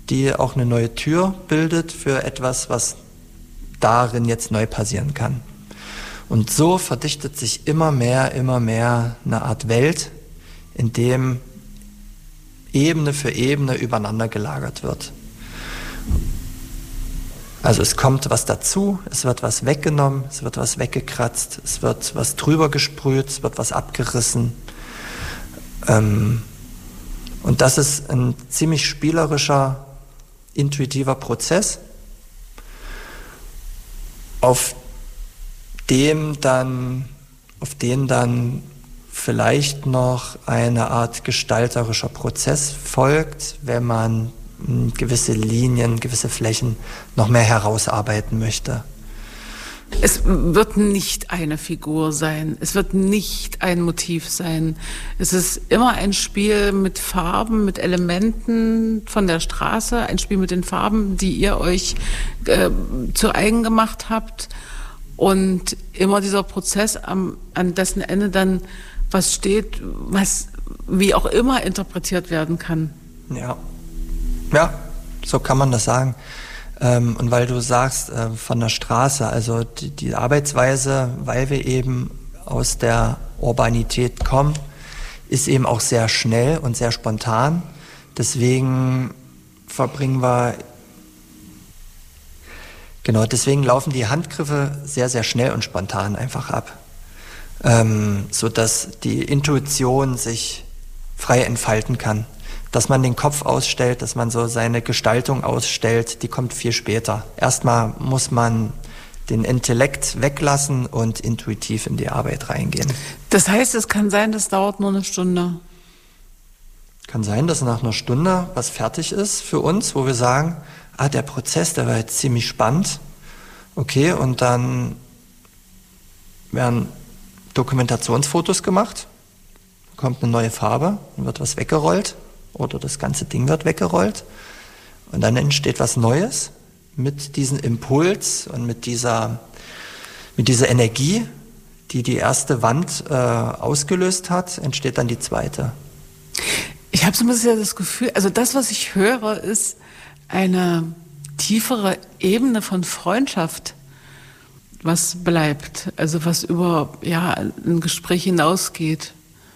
die auch eine neue Tür bildet für etwas, was darin jetzt neu passieren kann. Und so verdichtet sich immer mehr eine Art Welt, in dem Ebene für Ebene übereinander gelagert wird. Also es kommt was dazu, es wird was weggenommen, es wird was weggekratzt, es wird was drüber gesprüht, es wird was abgerissen. Und das ist ein ziemlich spielerischer, intuitiver Prozess, auf den dann vielleicht noch eine Art gestalterischer Prozess folgt, wenn man gewisse Linien, gewisse Flächen noch mehr herausarbeiten möchte. Es wird nicht eine Figur sein, es wird nicht ein Motiv sein. Es ist immer ein Spiel mit Farben, mit Elementen von der Straße, ein Spiel mit den Farben, die ihr euch zu eigen gemacht habt. Und immer dieser Prozess, an dessen Ende dann was steht, was wie auch immer interpretiert werden kann. Ja, so kann man das sagen. Und weil du sagst, von der Straße, also die Arbeitsweise, weil wir eben aus der Urbanität kommen, ist eben auch sehr schnell und sehr spontan. Deswegen deswegen laufen die Handgriffe sehr, sehr schnell und spontan einfach ab. Sodass die Intuition sich frei entfalten kann. Dass man den Kopf ausstellt, dass man so seine Gestaltung ausstellt, die kommt viel später. Erstmal muss man den Intellekt weglassen und intuitiv in die Arbeit reingehen. Das heißt, es kann sein, das dauert nur eine Stunde? Kann sein, dass nach einer Stunde was fertig ist für uns, wo wir sagen, der Prozess, der war jetzt ziemlich spannend. Okay, und dann werden Dokumentationsfotos gemacht, kommt eine neue Farbe, dann wird was weggerollt. Oder das ganze Ding wird weggerollt und dann entsteht was Neues mit diesem Impuls und mit dieser Energie, die erste Wand ausgelöst hat, entsteht dann die zweite. Ich habe so ein bisschen das Gefühl, also das, was ich höre, ist eine tiefere Ebene von Freundschaft, was bleibt, also was über ein Gespräch hinausgeht.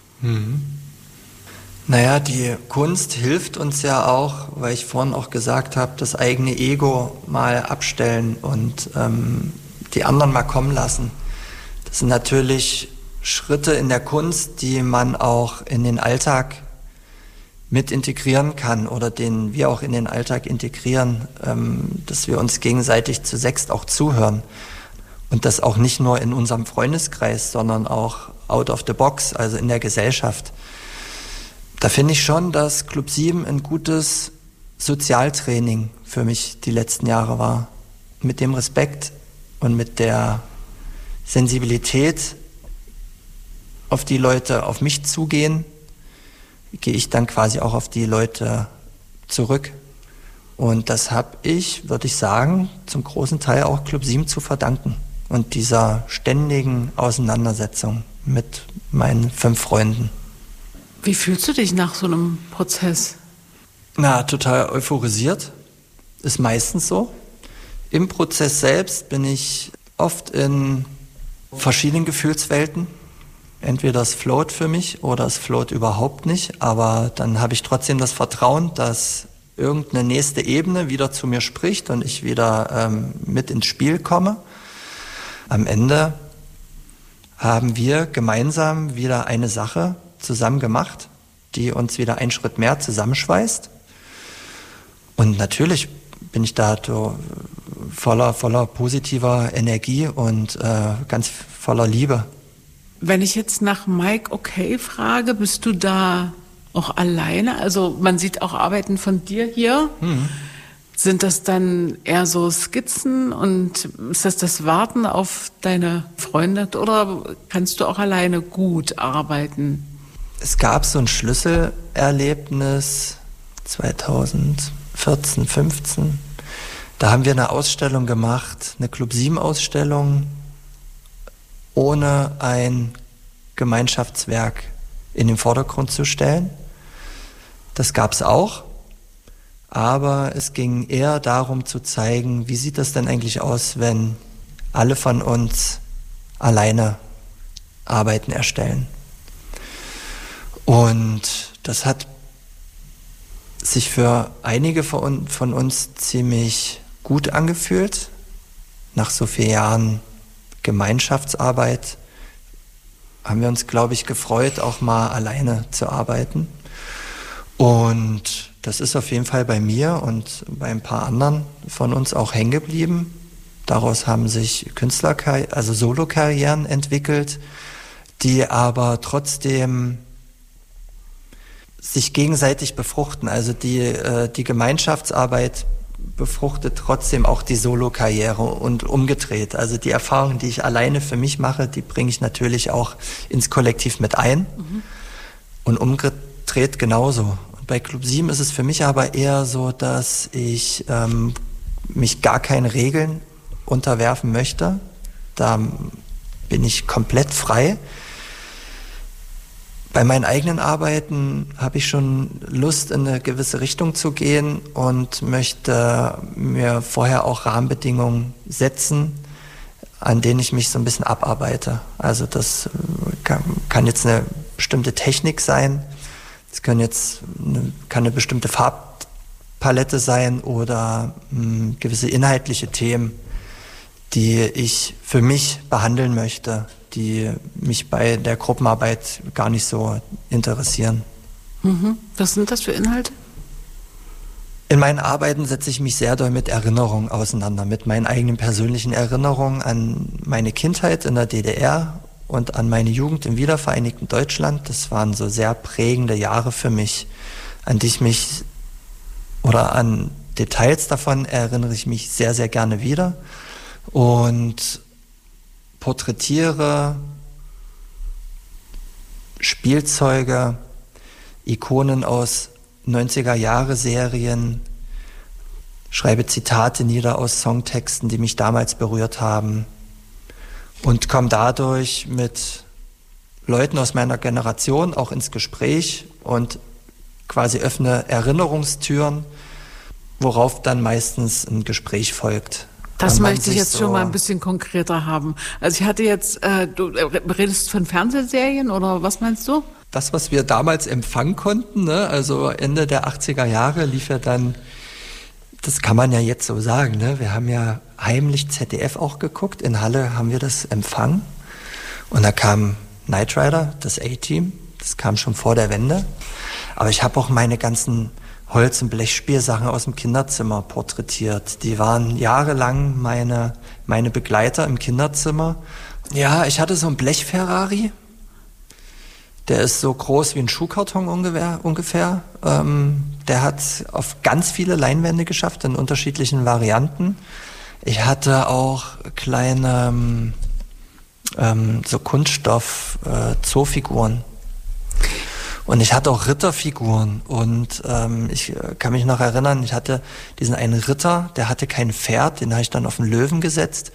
Naja, die Kunst hilft uns ja auch, weil ich vorhin auch gesagt habe, das eigene Ego mal abstellen und die anderen mal kommen lassen. Das sind natürlich Schritte in der Kunst, die man auch in den Alltag mit integrieren kann oder den wir auch in den Alltag integrieren, dass wir uns gegenseitig zu sechst auch zuhören. Und das auch nicht nur in unserem Freundeskreis, sondern auch out of the box, also in der Gesellschaft. Da finde ich schon, dass Club 7 ein gutes Sozialtraining für mich die letzten Jahre war. Mit dem Respekt und mit der Sensibilität, auf die Leute auf mich zugehen, gehe ich dann quasi auch auf die Leute zurück. Und das habe ich, würde ich sagen, zum großen Teil auch Club 7 zu verdanken. Und dieser ständigen Auseinandersetzung mit meinen 5 Freunden. Wie fühlst du dich nach so einem Prozess? Total euphorisiert. Ist meistens so. Im Prozess selbst bin ich oft in verschiedenen Gefühlswelten. Entweder es float für mich oder es float überhaupt nicht. Aber dann habe ich trotzdem das Vertrauen, dass irgendeine nächste Ebene wieder zu mir spricht und ich wieder mit ins Spiel komme. Am Ende haben wir gemeinsam wieder eine Sache zusammen gemacht, die uns wieder einen Schritt mehr zusammenschweißt. Und natürlich bin ich da so voller positiver Energie und ganz voller Liebe. Wenn ich jetzt nach Mike Okay frage, bist du da auch alleine? Also man sieht auch Arbeiten von dir hier. Sind das dann eher so Skizzen und ist das Warten auf deine Freunde oder kannst du auch alleine gut arbeiten? Es gab so ein Schlüsselerlebnis 2014, 15. Da haben wir eine Ausstellung gemacht, eine Club 7 Ausstellung, ohne ein Gemeinschaftswerk in den Vordergrund zu stellen. Das gab es auch, aber es ging eher darum zu zeigen, wie sieht das denn eigentlich aus, wenn alle von uns alleine Arbeiten erstellen. Und das hat sich für einige von uns ziemlich gut angefühlt. Nach so vielen Jahren Gemeinschaftsarbeit haben wir uns, glaube ich, gefreut, auch mal alleine zu arbeiten. Und das ist auf jeden Fall bei mir und bei ein paar anderen von uns auch hängen geblieben. Daraus haben sich also Solo-Karrieren entwickelt, die aber trotzdem sich gegenseitig befruchten. Also die Gemeinschaftsarbeit befruchtet trotzdem auch die Solo-Karriere und umgedreht. Also die Erfahrungen, die ich alleine für mich mache, die bringe ich natürlich auch ins Kollektiv mit ein. Und umgedreht genauso. Und bei Club 7 ist es für mich aber eher so, dass ich mich gar keinen Regeln unterwerfen möchte. Da bin ich komplett frei. Bei meinen eigenen Arbeiten habe ich schon Lust, in eine gewisse Richtung zu gehen und möchte mir vorher auch Rahmenbedingungen setzen, an denen ich mich so ein bisschen abarbeite. Also das kann jetzt eine bestimmte Technik sein, das kann eine bestimmte Farbpalette sein oder gewisse inhaltliche Themen, die ich für mich behandeln möchte, die mich bei der Gruppenarbeit gar nicht so interessieren. Was sind das für Inhalte? In meinen Arbeiten setze ich mich sehr doll mit Erinnerungen auseinander, mit meinen eigenen persönlichen Erinnerungen an meine Kindheit in der DDR und an meine Jugend im wiedervereinigten Deutschland. Das waren so sehr prägende Jahre für mich, an Details davon erinnere ich mich sehr, sehr gerne wieder. Und porträtiere Spielzeuge, Ikonen aus 90er-Jahre-Serien, schreibe Zitate nieder aus Songtexten, die mich damals berührt haben und komme dadurch mit Leuten aus meiner Generation auch ins Gespräch und quasi öffne Erinnerungstüren, worauf dann meistens ein Gespräch folgt. Das möchte ich jetzt schon mal ein bisschen konkreter haben. Also ich hatte jetzt, du redest von Fernsehserien oder was meinst du? Das, was wir damals empfangen konnten, ne? Also Ende der 80er Jahre lief ja dann, das kann man ja jetzt so sagen, ne? Wir haben ja heimlich ZDF auch geguckt, in Halle haben wir das empfangen und da kam Knight Rider, das A-Team, das kam schon vor der Wende, aber ich habe auch meine ganzen Holz- und Blechspielsachen aus dem Kinderzimmer porträtiert. Die waren jahrelang meine Begleiter im Kinderzimmer. Ja, ich hatte so einen Blech-Ferrari. Der ist so groß wie ein Schuhkarton ungefähr. Der hat auf ganz viele Leinwände geschafft, in unterschiedlichen Varianten. Ich hatte auch kleine so Kunststoff-Zoofiguren. Und ich hatte auch Ritterfiguren und ich kann mich noch erinnern, ich hatte diesen einen Ritter, der hatte kein Pferd, den habe ich dann auf einen Löwen gesetzt.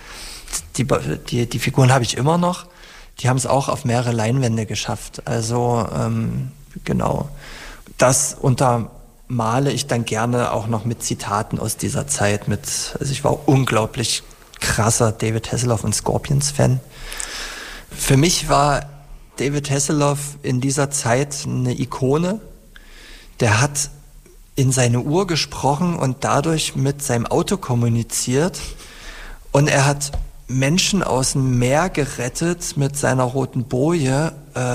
Die Figuren habe ich immer noch, die haben es auch auf mehrere Leinwände geschafft. Also genau, das untermale ich dann gerne auch noch mit Zitaten aus dieser Zeit. Also ich war unglaublich krasser David Hasselhoff und Scorpions-Fan. Für mich war David Hasselhoff in dieser Zeit eine Ikone. Der hat in seine Uhr gesprochen und dadurch mit seinem Auto kommuniziert. Und er hat Menschen aus dem Meer gerettet mit seiner roten Boje,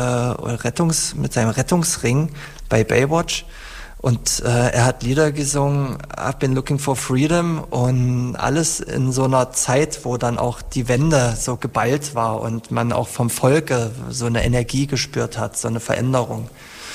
mit seinem Rettungsring bei Baywatch. Und er hat Lieder gesungen, I've been looking for freedom und alles in so einer Zeit, wo dann auch die Wende so geballt war und man auch vom Volke so eine Energie gespürt hat, so eine Veränderung.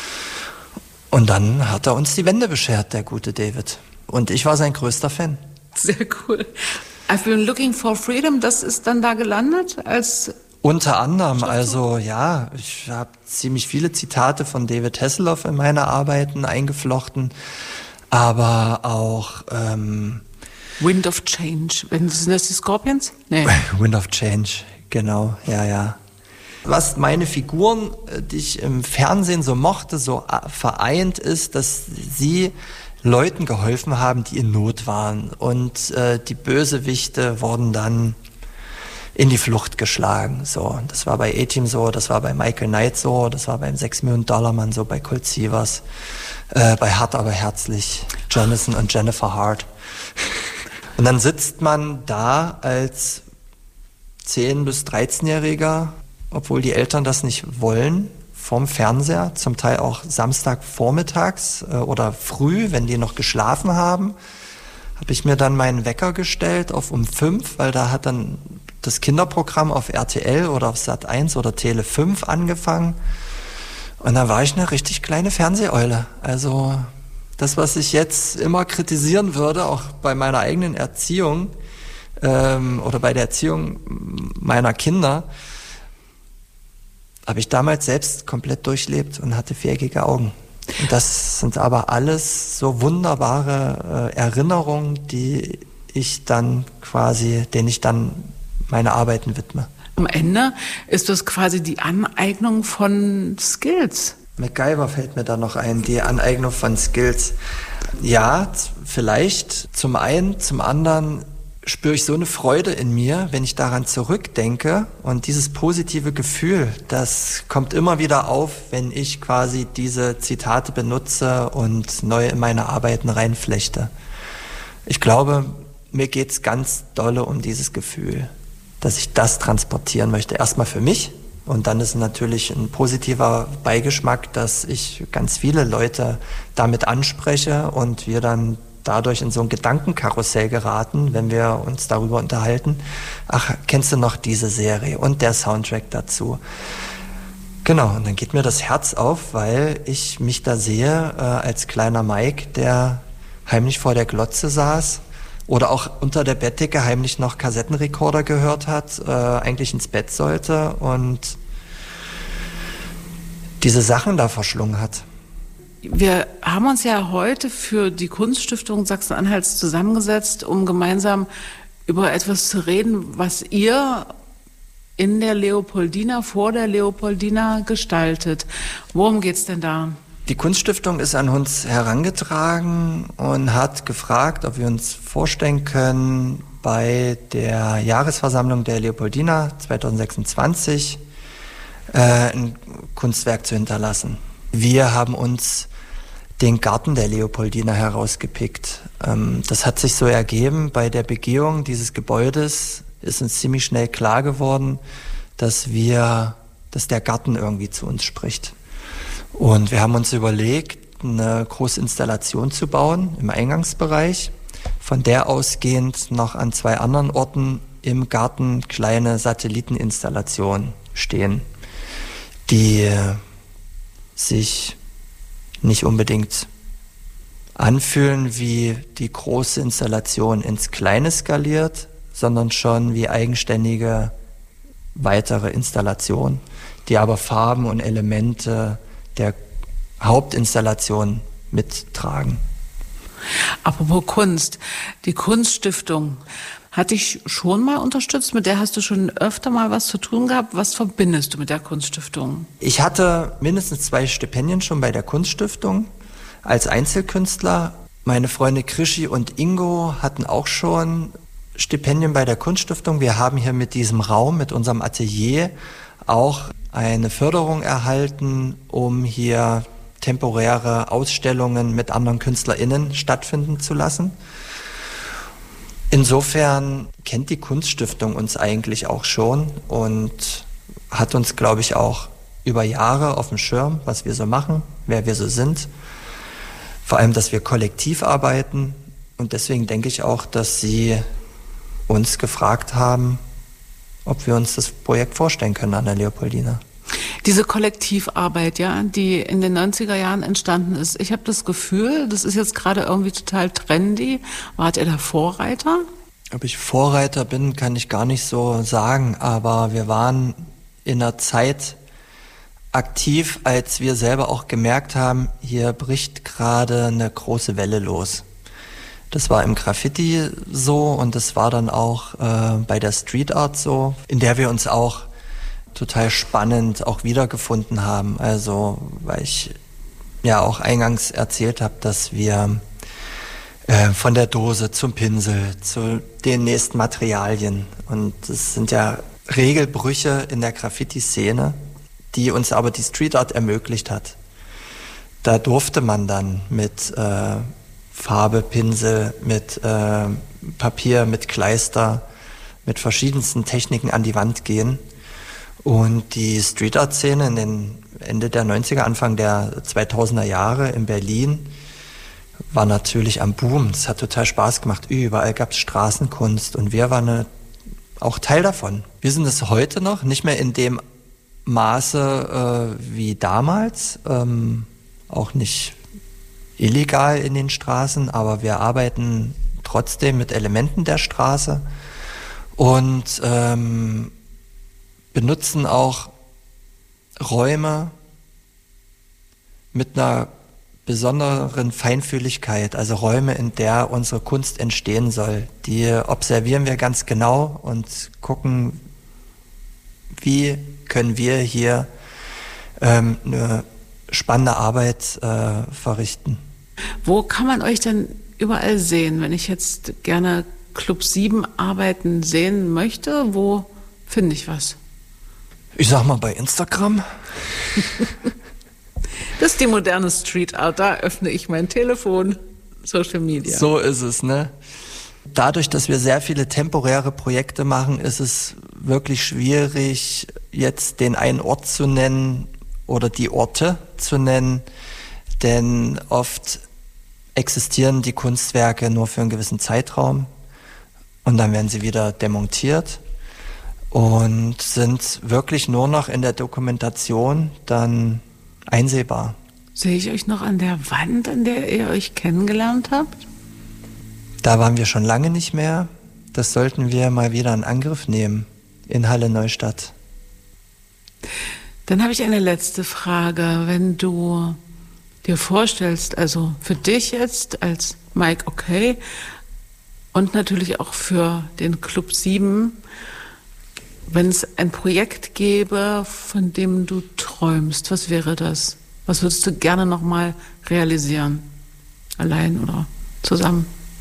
Und dann hat er uns die Wende beschert, der gute David. Und ich war sein größter Fan. Sehr cool. I've been looking for freedom, das ist dann da gelandet als... Unter anderem, also ja, ich habe ziemlich viele Zitate von David Hasselhoff in meine Arbeiten eingeflochten, aber auch Wind of Change, sind das die Scorpions? Nee. Wind of Change, genau, ja. Was meine Figuren, die ich im Fernsehen so mochte, so vereint ist, dass sie Leuten geholfen haben, die in Not waren. Und die Bösewichte wurden dann in die Flucht geschlagen. So, das war bei A-Team so, das war bei Michael Knight so, das war beim $6 Million Mann so, bei Colt Sievers, bei Hart aber herzlich, Jonathan und Jennifer Hart. Und dann sitzt man da als 10- bis 13-Jähriger, obwohl die Eltern das nicht wollen, vorm Fernseher, zum Teil auch Samstagvormittags oder früh, wenn die noch geschlafen haben, habe ich mir dann meinen Wecker gestellt auf um 5, weil da hat dann das Kinderprogramm auf RTL oder auf Sat.1 oder Tele 5 angefangen. Und da war ich eine richtig kleine Fernseheule. Also das, was ich jetzt immer kritisieren würde, auch bei meiner eigenen Erziehung oder bei der Erziehung meiner Kinder, habe ich damals selbst komplett durchlebt und hatte viereckige Augen. Und das sind aber alles so wunderbare Erinnerungen, denen ich dann meine Arbeiten widme. Am Ende ist das quasi die Aneignung von Skills. MacGyver fällt mir da noch ein, die Aneignung von Skills. Ja, vielleicht zum einen, zum anderen spüre ich so eine Freude in mir, wenn ich daran zurückdenke, und dieses positive Gefühl, das kommt immer wieder auf, wenn ich quasi diese Zitate benutze und neu in meine Arbeiten reinflechte. Ich glaube, mir geht's ganz dolle um dieses Gefühl, dass ich das transportieren möchte. Erstmal für mich, und dann ist natürlich ein positiver Beigeschmack, dass ich ganz viele Leute damit anspreche und wir dann dadurch in so ein Gedankenkarussell geraten, wenn wir uns darüber unterhalten. Ach, kennst du noch diese Serie und der Soundtrack dazu? Genau, und dann geht mir das Herz auf, weil ich mich da sehe als kleiner Mike, der heimlich vor der Glotze saß oder auch unter der Bettdecke heimlich noch Kassettenrekorder gehört hat, eigentlich ins Bett sollte und diese Sachen da verschlungen hat. Wir haben uns ja heute für die Kunststiftung Sachsen-Anhalts zusammengesetzt, um gemeinsam über etwas zu reden, was ihr in der Leopoldina, vor der Leopoldina gestaltet. Worum geht's denn da? Die Kunststiftung ist an uns herangetragen und hat gefragt, ob wir uns vorstellen können, bei der Jahresversammlung der Leopoldina 2026 ein Kunstwerk zu hinterlassen. Wir haben uns den Garten der Leopoldina herausgepickt. Das hat sich so ergeben. Bei der Begehung dieses Gebäudes ist uns ziemlich schnell klar geworden, dass der Garten irgendwie zu uns spricht. Und wir haben uns überlegt, eine große Installation zu bauen im Eingangsbereich, von der ausgehend noch an 2 anderen Orten im Garten kleine Satelliteninstallationen stehen, die sich nicht unbedingt anfühlen wie die große Installation ins Kleine skaliert, sondern schon wie eigenständige weitere Installationen, die aber Farben und Elemente der Hauptinstallation mittragen. Apropos Kunst, die Kunststiftung hat dich schon mal unterstützt, mit der hast du schon öfter mal was zu tun gehabt. Was verbindest du mit der Kunststiftung? Ich hatte mindestens 2 Stipendien schon bei der Kunststiftung als Einzelkünstler. Meine Freunde Krischi und Ingo hatten auch schon Stipendien bei der Kunststiftung. Wir haben hier mit diesem Raum, mit unserem Atelier auch eine Förderung erhalten, um hier temporäre Ausstellungen mit anderen KünstlerInnen stattfinden zu lassen. Insofern kennt die Kunststiftung uns eigentlich auch schon und hat uns, glaube ich, auch über Jahre auf dem Schirm, was wir so machen, wer wir so sind. Vor allem, dass wir kollektiv arbeiten, und deswegen denke ich auch, dass sie uns gefragt haben, ob wir uns das Projekt vorstellen können an der Leopoldina. Diese Kollektivarbeit, ja, die in den 90er Jahren entstanden ist. Ich habe das Gefühl, das ist jetzt gerade irgendwie total trendy. Wart ihr da Vorreiter? Ob ich Vorreiter bin, kann ich gar nicht so sagen, aber wir waren in einer Zeit aktiv, als wir selber auch gemerkt haben, hier bricht gerade eine große Welle los. Das war im Graffiti so und das war dann auch bei der Street Art so, in der wir uns auch total spannend auch wiedergefunden haben. Also, weil ich ja auch eingangs erzählt habe, dass wir Von der Dose zum Pinsel, zu den nächsten Materialien. Und das sind ja Regelbrüche in der Graffiti-Szene, die uns aber die Street Art ermöglicht hat. Da durfte man dann mit Farbe, Pinsel, mit Papier, mit Kleister, mit verschiedensten Techniken an die Wand gehen. Und die Street Art Szene in den Ende der 90er, Anfang der 2000er Jahre in Berlin war natürlich am Boom. Es hat total Spaß gemacht. Überall gab es Straßenkunst und wir waren auch Teil davon. Wir sind es heute noch, nicht mehr in dem Maße wie damals, auch nicht illegal in den Straßen, aber wir arbeiten trotzdem mit Elementen der Straße und benutzen auch Räume mit einer besonderen Feinfühligkeit, also Räume, in der unsere Kunst entstehen soll. Die observieren wir ganz genau und gucken, wie können wir hier eine spannende Arbeit verrichten. Wo kann man euch denn überall sehen? Wenn ich jetzt gerne Club 7 Arbeiten sehen möchte, wo finde ich was? Ich sag mal bei Instagram. Das ist die moderne Street Art, da öffne ich mein Telefon, Social Media. So ist es, ne? Dadurch, dass wir sehr viele temporäre Projekte machen, ist es wirklich schwierig, jetzt den einen Ort zu nennen oder die Orte zu nennen, denn oft existieren die Kunstwerke nur für einen gewissen Zeitraum und dann werden sie wieder demontiert und sind wirklich nur noch in der Dokumentation dann einsehbar. Sehe ich euch noch an der Wand, an der ihr euch kennengelernt habt? Da waren wir schon lange nicht mehr. Das sollten wir mal wieder in Angriff nehmen in Halle Neustadt. Dann habe ich eine letzte Frage. Wenn du dir vorstellst, also für dich jetzt als Mike Okay und natürlich auch für den Club 7, wenn es ein Projekt gäbe, von dem du träumst, was wäre das? Was würdest du gerne nochmal realisieren? Allein oder zusammen?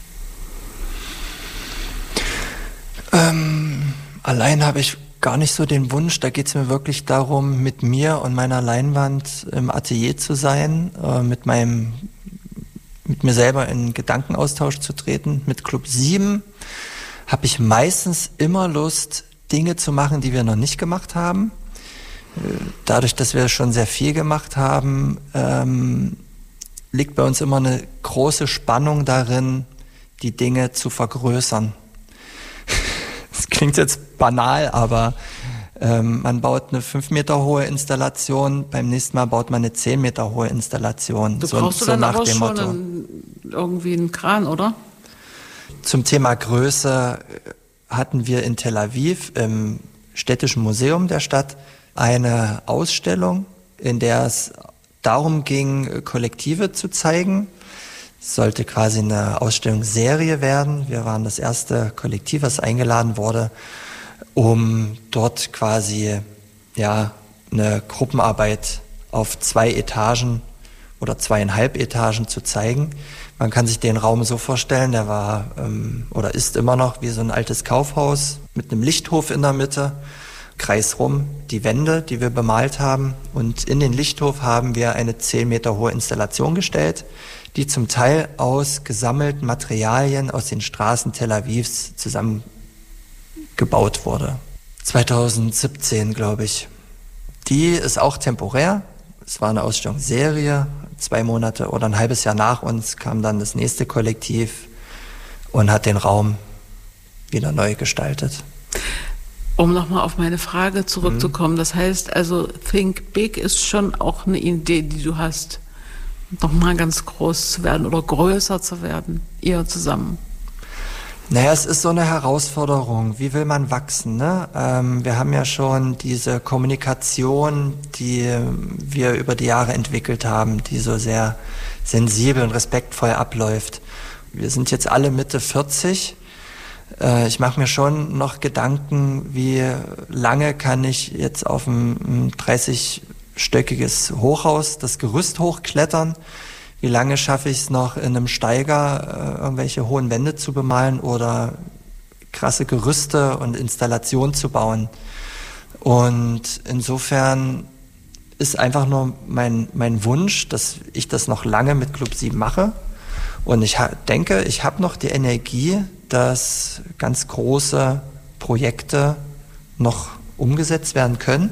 Allein habe ich gar nicht so den Wunsch. Da geht es mir wirklich darum, mit mir und meiner Leinwand im Atelier zu sein, mit mir selber in Gedankenaustausch zu treten. Mit Club 7 habe ich meistens immer Lust, Dinge zu machen, die wir noch nicht gemacht haben. Dadurch, dass wir schon sehr viel gemacht haben, liegt bei uns immer eine große Spannung darin, die Dinge zu vergrößern. Das klingt jetzt banal, aber man baut eine 5 Meter hohe Installation, beim nächsten Mal baut man eine 10 Meter hohe Installation. Du brauchst so dann nach aber dem schon Motto. Irgendwie einen Kran, oder? Zum Thema Größe hatten wir in Tel Aviv im Städtischen Museum der Stadt eine Ausstellung, in der es darum ging, Kollektive zu zeigen. Es sollte quasi eine Ausstellungsserie werden. Wir waren das erste Kollektiv, das eingeladen wurde, um dort quasi eine Gruppenarbeit auf 2 Etagen oder 2,5 Etagen zu zeigen. Man kann sich den Raum so vorstellen, der war oder ist immer noch wie so ein altes Kaufhaus mit einem Lichthof in der Mitte, kreisrum die Wände, die wir bemalt haben, und in den Lichthof haben wir eine 10 Meter hohe Installation gestellt, die zum Teil aus gesammelten Materialien aus den Straßen Tel Avivs zusammengebaut wurde. 2017, glaube ich. Die ist auch temporär. Es war eine Ausstellungsserie. 2 Monate oder ein halbes Jahr nach uns kam dann das nächste Kollektiv und hat den Raum wieder neu gestaltet. Um nochmal auf meine Frage zurückzukommen, das heißt also, Think Big ist schon auch eine Idee, die du hast, nochmal ganz groß zu werden oder größer zu werden, ihr zusammen. Naja, es ist so eine Herausforderung. Wie will man wachsen, ne? Wir haben ja schon diese Kommunikation, die wir über die Jahre entwickelt haben, die so sehr sensibel und respektvoll abläuft. Wir sind jetzt alle Mitte 40. Ich mache mir schon noch Gedanken, wie lange kann ich jetzt auf ein 30-stöckiges Hochhaus das Gerüst hochklettern? Wie lange schaffe ich es noch, in einem Steiger irgendwelche hohen Wände zu bemalen oder krasse Gerüste und Installationen zu bauen? Und insofern ist einfach nur mein Wunsch, dass ich das noch lange mit Club 7 mache. Und ich denke, ich habe noch die Energie, dass ganz große Projekte noch umgesetzt werden können.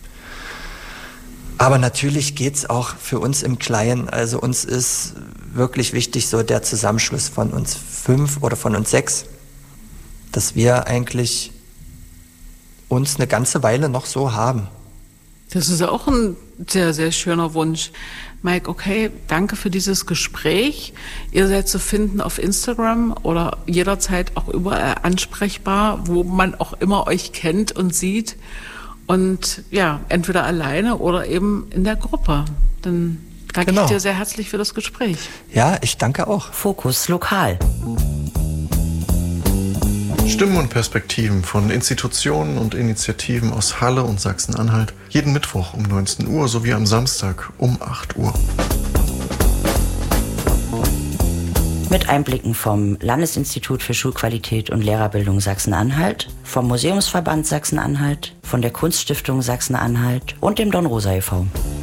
Aber natürlich geht's auch für uns im Kleinen. Also uns ist wirklich wichtig so der Zusammenschluss von uns 5 oder von uns 6, dass wir eigentlich uns eine ganze Weile noch so haben. Das ist auch ein sehr, sehr schöner Wunsch. Mike, okay, danke für dieses Gespräch. Ihr seid zu finden auf Instagram oder jederzeit auch überall ansprechbar, wo man auch immer euch kennt und sieht. Und ja, entweder alleine oder eben in der Gruppe. Dann danke ich dir sehr herzlich für das Gespräch. Ja, ich danke auch. Fokus Lokal. Stimmen und Perspektiven von Institutionen und Initiativen aus Halle und Sachsen-Anhalt. Jeden Mittwoch um 19 Uhr sowie am Samstag um 8 Uhr. Mit Einblicken vom Landesinstitut für Schulqualität und Lehrerbildung Sachsen-Anhalt, vom Museumsverband Sachsen-Anhalt, von der Kunststiftung Sachsen-Anhalt und dem Don Rosa e.V.